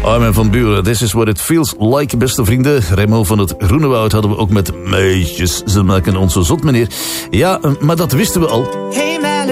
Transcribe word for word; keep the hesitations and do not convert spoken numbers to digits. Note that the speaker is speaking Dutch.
Armin van Buuren, This is what it feels like, beste vrienden. Remo van het Groenewoud hadden we ook met meisjes. Ze maken ons zo zot, meneer. Ja, maar dat wisten we al.